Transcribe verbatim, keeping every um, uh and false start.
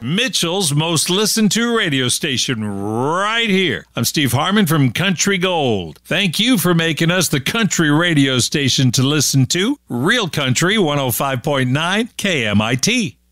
Mitchell's most listened to radio station right here. I'm Steve Harmon from Country Gold. Thank you for making us the country radio station to listen to. Real Country one oh five point nine K M I T.